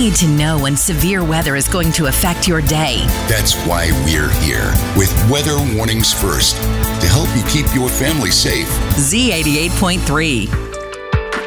need to know when severe weather is going to affect your day. That's why we're here with Weather Warnings First to help you keep your family safe. Z88.3.